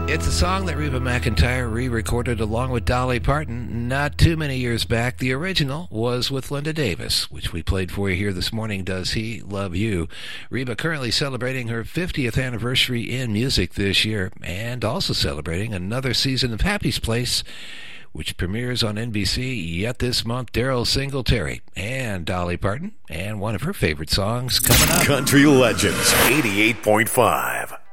It's a song that Reba McEntire re-recorded along with Dolly Parton not too many years back. The original was with Linda Davis, which we played for you here this morning, Does He Love You? Reba currently celebrating her 50th anniversary in music this year and also celebrating another season of Happy's Place, which premieres on NBC yet this month. Daryl Singletary and Dolly Parton and one of her favorite songs coming up. Country Legends 88.5.